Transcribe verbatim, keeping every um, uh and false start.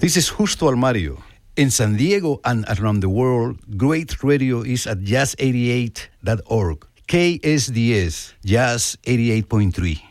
This is Justo Almario. In San Diego and around the world, great radio is at jazz eighty-eight dot org. K S D S, Jazz eighty-eight point three.